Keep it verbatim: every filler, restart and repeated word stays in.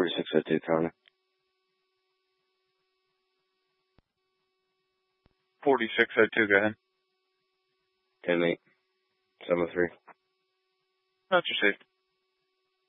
forty-six oh two, Connor. forty-six oh two, go ahead. ten eight. seven oh three. That's received.